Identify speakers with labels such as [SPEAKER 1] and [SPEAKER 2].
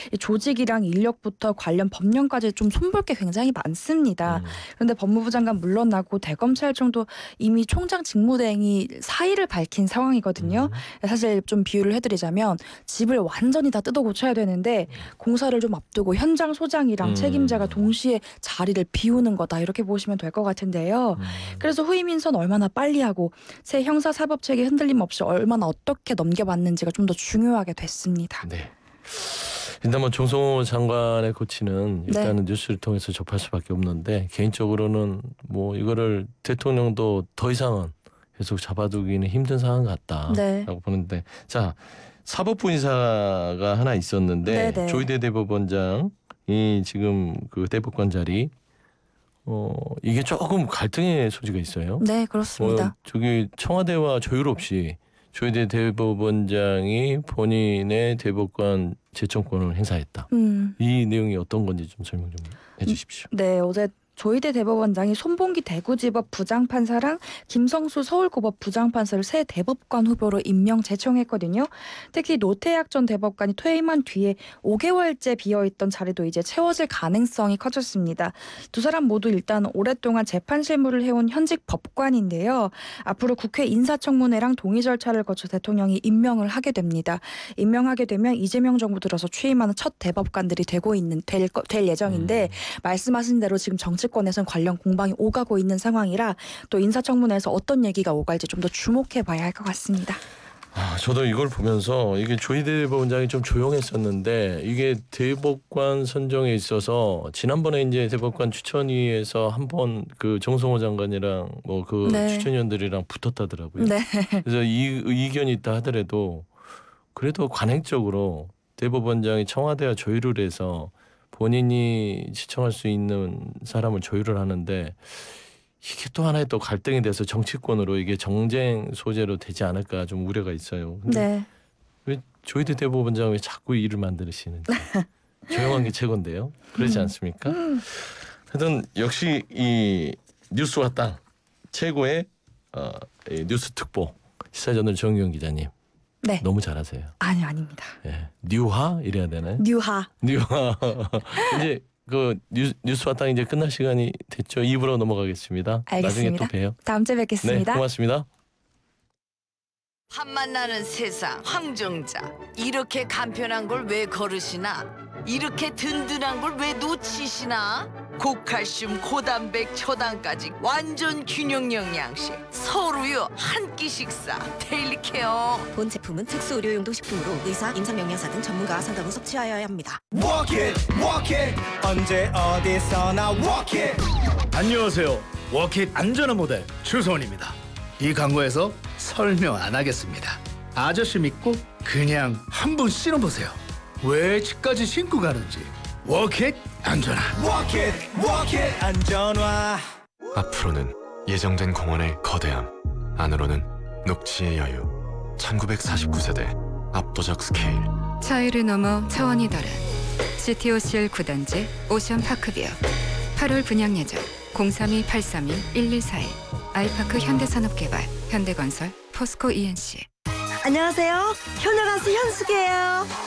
[SPEAKER 1] 이 조직이랑 인력부터 관련 법령까지 좀 손볼 게 굉장히 많습니다. 그런데 법무부 장관 물러나고 대검찰청도 이미 총장 직무대행이 사의를 밝힌 상황이거든요. 사실 좀 비유를 해드리자면 집을 완전히 다 뜯어 고쳐야 되는데 공사를 좀 앞두고 현장 소장이랑 책임자가 동시에 자리를 비우는 거다, 이렇게 보시면 될 것 같은데요. 그래서 후임 인선 얼마나 빨리 하고 새 형사사법체계 흔들림 없이 얼마나 어떻게 넘겨봤는지가 좀 더 중요하게 됐습니다.
[SPEAKER 2] 네. 일단 뭐 정성호 장관의 고치는 일단은 뉴스를 통해서 접할 수밖에 없는데, 개인적으로는 뭐 이거를 대통령도 더 이상은 계속 잡아두기는 힘든 상황 같다라고 보는데, 자, 사법부 인사가 하나 있었는데 조희대 대법원장이 지금 그 대법관 자리 이게 조금 갈등의 소지가 있어요.
[SPEAKER 1] 네, 그렇습니다.
[SPEAKER 2] 저기 청와대와 조율 없이 조희대 대법원장이 본인의 대법관 제청권을 행사했다. 이 내용이 어떤 건지 좀 설명 좀 해주십시오.
[SPEAKER 1] 네, 어제 조희대 대법원장이 손봉기 대구지법 부장판사랑 김성수 서울고법 부장판사를 새 대법관 후보로 임명 제청했거든요. 특히 노태학 전 대법관이 퇴임한 뒤에 5개월째 비어있던 자리도 이제 채워질 가능성이 커졌습니다. 두 사람 모두 일단 오랫동안 재판 실무를 해온 현직 법관인데요. 앞으로 국회 인사청문회랑 동의 절차를 거쳐 대통령이 임명을 하게 됩니다. 임명하게 되면 이재명 정부 들어서 취임하는 첫 대법관들이 될 예정인데, 말씀하신 대로 지금 정치권에선 관련 공방이 오가고 있는 상황이라 또 인사청문회에서 어떤 얘기가 오갈지 좀 더 주목해봐야 할 것 같습니다.
[SPEAKER 2] 저도 이걸 보면서 이게 조희대 대법원장이 좀 조용했었는데, 이게 대법관 선정에 있어서 지난번에 이제 대법관 추천위에서 한번 그 정성호 장관이랑 뭐 그 추천위원들이랑 붙었다더라고요. 그래서 이 의견이 있다 하더라도 그래도 관행적으로 대법원장이 청와대와 조율을 해서 본인이 지청할 수 있는 사람을 조율을 하는데, 이게 또 하나의 또 갈등이 돼서 정치권으로 이게 정쟁 소재로 되지 않을까 좀 우려가 있어요. 근데 왜 조희대 대법원장은 왜 자꾸 일을 만드시는지. 조용한 게 최고인데요. 그렇지 않습니까? 하여튼 역시 이 뉴스와 땅 최고의 이 뉴스 특보 시사저널 정유영 기자님.
[SPEAKER 1] 네.
[SPEAKER 2] 너무 잘하세요.
[SPEAKER 1] 아니요, 아닙니다.
[SPEAKER 2] 예. 뉴하 이래야 되나요?
[SPEAKER 1] 뉴하.
[SPEAKER 2] 이제 그 뉴스와 땅 이제 끝날 시간이 됐죠. 2부로 넘어가겠습니다.
[SPEAKER 1] 알겠습니다.
[SPEAKER 2] 나중에 또 봬요.
[SPEAKER 1] 다음 주에 뵙겠습니다.
[SPEAKER 2] 네, 고맙습니다.
[SPEAKER 3] 한만 나는 세상 황정자, 이렇게 간편한 걸 왜 거르시나? 이렇게 든든한 걸 왜 놓치시나? 고칼슘, 고단백, 초당까지 완전 균형 영양식 서울우유 한 끼 식사 데일리 케어.
[SPEAKER 4] 본 제품은 특수 의료용도 식품으로 의사, 임상영양사 등 전문가와 상담 후 섭취하여야 합니다.
[SPEAKER 5] Walk it, walk it. 언제 어디서나 walk it.
[SPEAKER 6] 안녕하세요. 워킷 안전한 모델 추성훈입니다. 이 광고에서 설명 안 하겠습니다. 아저씨 믿고 그냥 한번 신어보세요. 왜 집까지 신고 가는지. 워킷 안전한.
[SPEAKER 5] Walk it, walk it. 안전화.
[SPEAKER 7] 앞으로는 예정된 공원의 거대함, 안으로는 녹지의 여유. 1949세대 압도적 스케일.
[SPEAKER 8] 차이를 넘어 차원이 다른 CTOCL 9단지 오션파크뷰. 8월 분양 예정 032-832-1141. 아이파크 현대산업개발, 현대건설, 포스코 ENC.
[SPEAKER 4] 안녕하세요. 효녀가수 현숙이에요.